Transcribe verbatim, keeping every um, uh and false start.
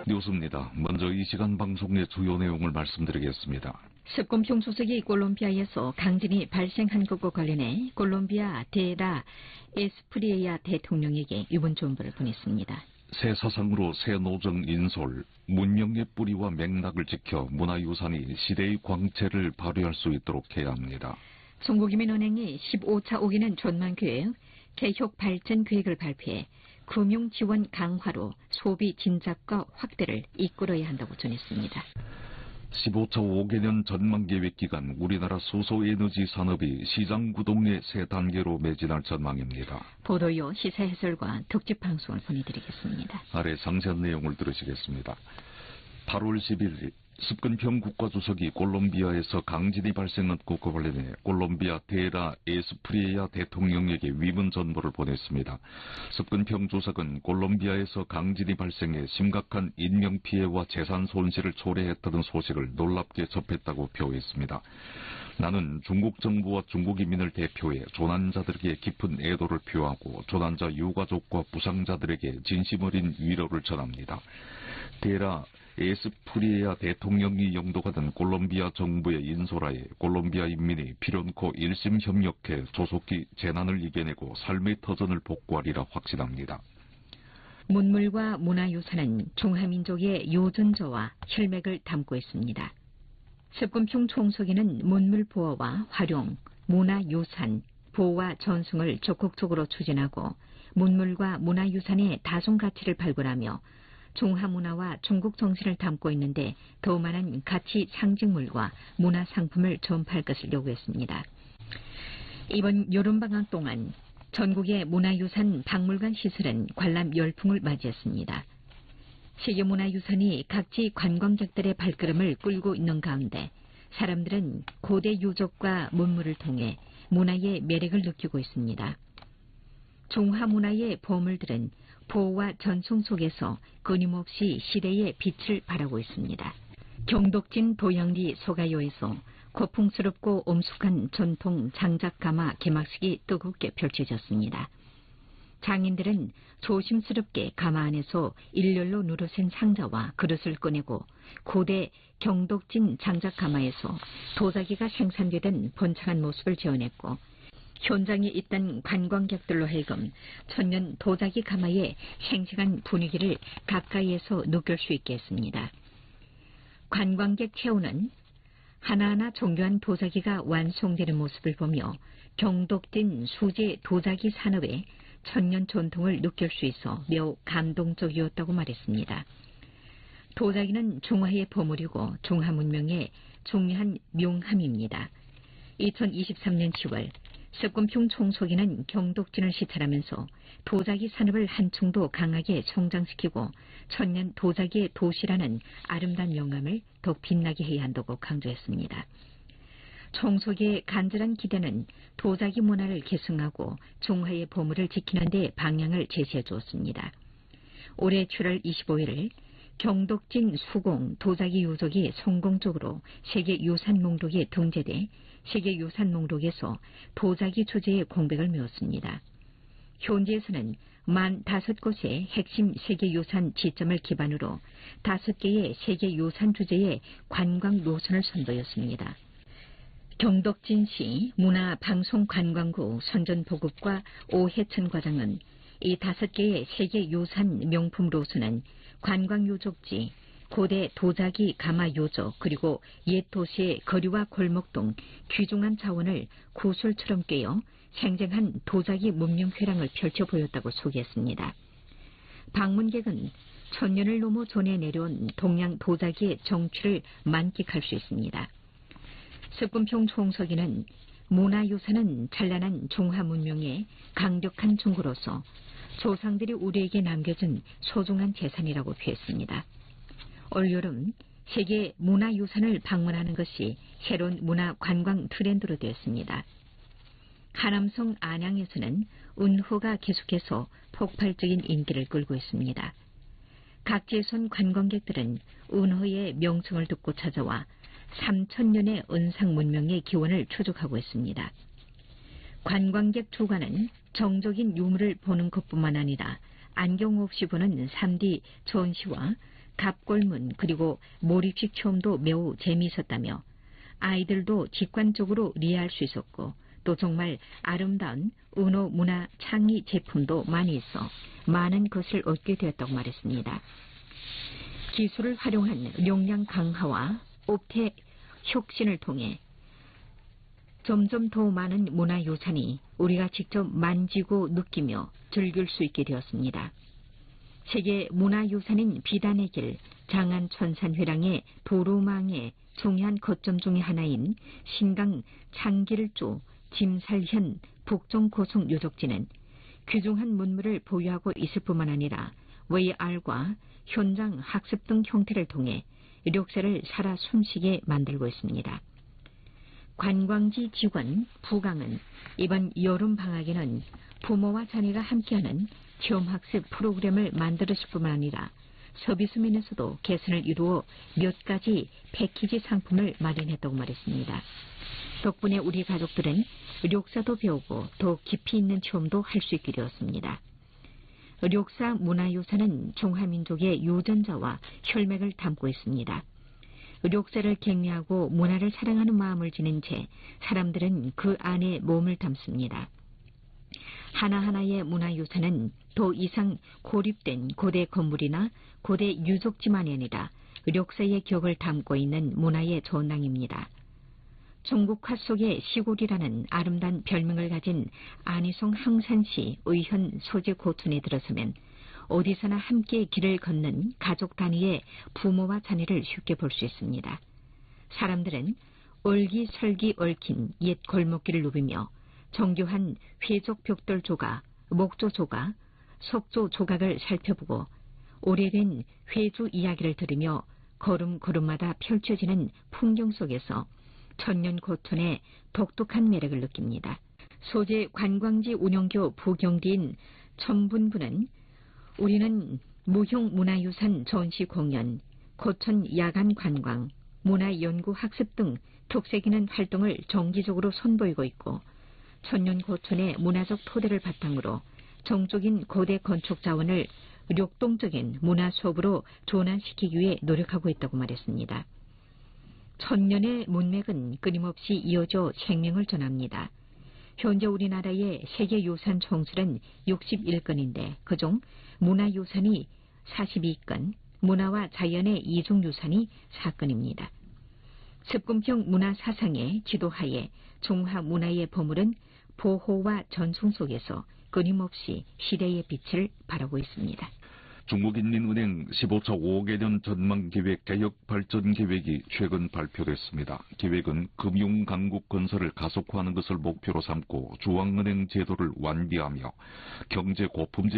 뉴스입니다. 먼저 이 시간 방송의 주요 내용을 말씀드리겠습니다. 습곤평 주석이 콜롬비아에서 강진이 발생한 것과 관련해 콜롬비아 데라 에스프리에야 대통령에게 유분 존부를 보냈습니다. 새 사상으로 새 노정 인솔, 문명의 뿌리와 맥락을 지켜 문화유산이 시대의 광채를 발휘할 수 있도록 해야 합니다. 중국인민은행이 십오 차 오 기는 전망계획, 개혁 발전 계획을 발표해 금융 지원 강화로 소비 진작과 확대를 이끌어야 한다고 전했습니다. 십오 차 오 개년 전망계획 기간 우리나라 수소에너지 산업이 시장 구동의 새 단계로 매진할 전망입니다. 보도요, 시사 해설과 특집 방송을 보내드리겠습니다. 아래 상세한 내용을 들으시겠습니다. 팔월 십일 습근평 국가주석이 콜롬비아에서 강진이 발생한 것과 관련해 콜롬비아 데라 에스프리에야 대통령에게 위문 전보를 보냈습니다. 습근평 주석은 콜롬비아에서 강진이 발생해 심각한 인명피해와 재산 손실을 초래했다는 소식을 놀랍게 접했다고 표했습니다. 나는 중국 정부와 중국 인민을 대표해 조난자들에게 깊은 애도를 표하고 조난자 유가족과 부상자들에게 진심 어린 위로를 전합니다. 데라 에스프리에야 대통령이 영도하던 콜롬비아 정부의 인솔하에 콜롬비아 인민이 필연코 일심 협력해 조속히 재난을 이겨내고 삶의 터전을 복구하리라 확신합니다. 문물과 문화유산은 중화민족의 요전저와 혈맥을 담고 있습니다. 습곤평 총서기는 문물 보호와 활용, 문화유산, 보호와 전승을 적극적으로 추진하고 문물과 문화유산의 다중 가치를 발굴하며 중화문화와 중국 정신을 담고 있는데 더 많은 가치 상징물과 문화상품을 전파할 것을 요구했습니다. 이번 여름방학 동안 전국의 문화유산 박물관 시설은 관람 열풍을 맞이했습니다. 세계문화유산이 각지 관광객들의 발걸음을 끌고 있는 가운데 사람들은 고대 유적과 문물을 통해 문화의 매력을 느끼고 있습니다. 중화문화의 보물들은 보호와 전송 속에서 끊임없이 시대의 빛을 발하고 있습니다. 경독진 도양리 소가요에서 고풍스럽고 엄숙한 전통 장작가마 개막식이 뜨겁게 펼쳐졌습니다. 장인들은 조심스럽게 가마 안에서 일렬로 누르센 상자와 그릇을 꺼내고 고대 경독진 장작가마에서 도자기가 생산되던 번창한 모습을 재현했고 현장에 있던 관광객들로 하여금 천년 도자기 가마의 생생한 분위기를 가까이에서 느낄 수 있게 했습니다. 관광객 체온은 하나하나 정교한 도자기가 완성되는 모습을 보며 경독진 수제 도자기 산업의 천년 전통을 느낄 수 있어 매우 감동적이었다고 말했습니다. 도자기는 중화의 보물이고 중화 문명의 중요한 명함입니다. 이천이십삼 년 시월 습곤평 총서기는 경독진을 시찰하면서 도자기 산업을 한층도 강하게 성장시키고 천년 도자기의 도시라는 아름다운 명함을 더 빛나게 해야 한다고 강조했습니다. 총서기의 간절한 기대는 도자기 문화를 계승하고 중화의 보물을 지키는 데 방향을 제시해 주었습니다. 올해 칠월 이십오일 경독진 수공 도자기 유적이 성공적으로 세계유산 목록에 등재돼 세계유산 목록에서 도자기 주제의 공백을 메웠습니다. 현지에서는 만 다섯 곳의 핵심 세계유산 지점을 기반으로 다섯 개의 세계유산 주제의 관광 노선을 선보였습니다. 경독진시 문화방송관광구 선전보급과 오해천 과장은 이 다섯 개의 세계유산 명품 로스는 관광유적지, 고대 도자기 가마 요적, 그리고 옛 도시의 거리와 골목 등 귀중한 자원을 구슬처럼 꿰어 생생한 도자기 문명 회랑을 펼쳐 보였다고 소개했습니다. 방문객은 천년을 넘어 전해 내려온 동양 도자기의 정취를 만끽할 수 있습니다. 습곤평 총서기는 문화유산은 찬란한 중화 문명의 강력한 증거로서 조상들이 우리에게 남겨준 소중한 재산이라고 표했습니다. 올여름 세계 문화유산을 방문하는 것이 새로운 문화 관광 트렌드로 되었습니다. 하남성 안양에서는 운호가 계속해서 폭발적인 인기를 끌고 있습니다. 각지에서 온 관광객들은 운호의 명성을 듣고 찾아와 삼천 년의 은상 문명의 기원을 추적하고 있습니다. 관광객 주관은 정적인 유물을 보는 것뿐만 아니라 안경 없이 보는 삼 디 전시와 갑골문 그리고 몰입식 체험도 매우 재미있었다며 아이들도 직관적으로 이해할 수 있었고 또 정말 아름다운 은호 문화 창의 제품도 많이 있어 많은 것을 얻게 되었다고 말했습니다. 기술을 활용한 용량 강화와 옵태 혁신을 통해 점점 더 많은 문화유산이 우리가 직접 만지고 느끼며 즐길 수 있게 되었습니다. 세계 문화유산인 비단의 길 장안천산회랑의 도로망의 중요한 거점 중의 하나인 신강 창길조 짐살현 북종고성 유적지는 귀중한 문물을 보유하고 있을 뿐만 아니라 브이알과 현장 학습 등 형태를 통해 력세를 살아 숨쉬게 만들고 있습니다. 관광지 직원 부강은 이번 여름 방학에는 부모와 자녀가 함께하는 체험학습 프로그램을 만들었을 뿐만 아니라 서비스 면에서도 개선을 이루어 몇 가지 패키지 상품을 마련했다고 말했습니다. 덕분에 우리 가족들은 력사도 배우고 더 깊이 있는 체험도 할 수 있게 되었습니다. 력사 문화유산은 중화민족의 유전자와 혈맥을 담고 있습니다. 력사를 격려하고 문화를 사랑하는 마음을 지닌 채 사람들은 그 안에 몸을 담습니다. 하나하나의 문화유산은 더 이상 고립된 고대 건물이나 고대 유적지만이 아니라 력사의 기억을 담고 있는 문화의 전당입니다. 중국화 속의 시골이라는 아름다운 별명을 가진 안희성 항산시 의현 소재 고촌에 들어서면 어디서나 함께 길을 걷는 가족 단위의 부모와 자녀를 쉽게 볼 수 있습니다. 사람들은 얼기설기 얽힌 옛 골목길을 누비며 정교한 회적 벽돌 조각, 목조 조각, 석조 조각을 살펴보고 오래된 회주 이야기를 들으며 걸음걸음마다 펼쳐지는 풍경 속에서 천년고촌의 독특한 매력을 느낍니다. 소재 관광지 운영교 부경리인 천분부는 우리는 무형 문화유산 전시 공연, 고촌 야간 관광, 문화연구학습 등 특색 있는 활동을 정기적으로 선보이고 있고 천년고촌의 문화적 토대를 바탕으로 정적인 고대 건축 자원을 력동적인 문화 수업으로 전환시키기 위해 노력하고 있다고 말했습니다. 천년의 문맥은 끊임없이 이어져 생명을 전합니다. 현재 우리나라의 세계유산 총수는 육십일 건인데 그중 문화유산이 사십이 건, 문화와 자연의 이중유산이 사 건입니다. 습금형 문화사상의 지도하에 중화문화의 보물은 보호와 전송 속에서 끊임없이 시대의 빛을 발하고 있습니다. 중국인민은행 십오 차 오 개년 전망계획 개혁발전계획이 최근 발표됐습니다. 계획은 금융강국 건설을 가속화하는 것을 목표로 삼고 중앙은행 제도를 완비하며 경제 고품질